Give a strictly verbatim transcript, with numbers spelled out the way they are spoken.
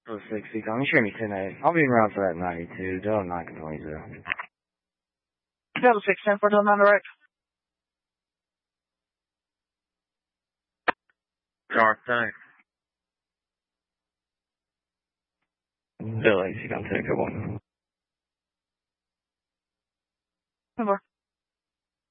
Oh, sixty, come sure me tonight. I'll be around for that ninety-two. Don't knock it twenty zero. Delta six ten for on the right. Dark thanks. Billy, you come take a one. Number.